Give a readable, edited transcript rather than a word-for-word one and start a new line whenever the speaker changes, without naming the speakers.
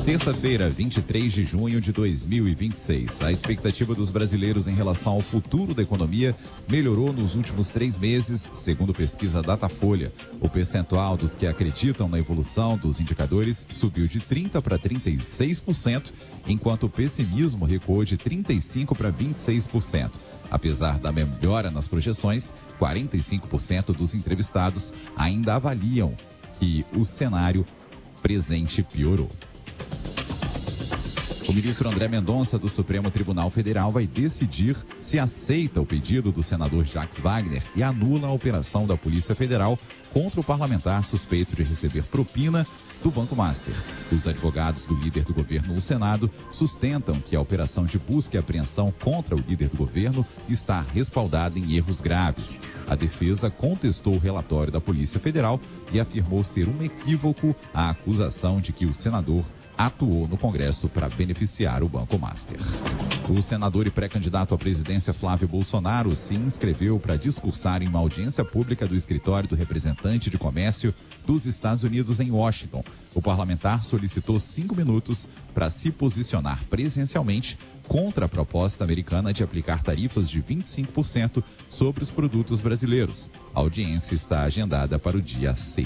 Terça-feira, 23 de junho de 2026. A expectativa dos brasileiros em relação ao futuro da economia melhorou nos últimos 3 meses, segundo pesquisa Datafolha. O percentual dos que acreditam na evolução dos indicadores subiu de 30% para 36%, enquanto o pessimismo recuou de 35% para 26%. Apesar da melhora nas projeções, 45% dos entrevistados ainda avaliam que o cenário presente piorou. O ministro André Mendonça, do Supremo Tribunal Federal, vai decidir se aceita o pedido do senador Jacques Wagner e anula a operação da Polícia Federal contra o parlamentar suspeito de receber propina do Banco Master. Os advogados do líder do governo no Senado sustentam que a operação de busca e apreensão contra o líder do governo está respaldada em erros graves. A defesa contestou o relatório da Polícia Federal e afirmou ser um equívoco a acusação de que o senador atuou no Congresso para beneficiar o Banco Master. O senador e pré-candidato à presidência Flávio Bolsonaro se inscreveu para discursar em uma audiência pública do escritório do representante de comércio dos Estados Unidos em Washington. O parlamentar solicitou 5 minutos para se posicionar presencialmente contra a proposta americana de aplicar tarifas de 25% sobre os produtos brasileiros. A audiência está agendada para o dia 6.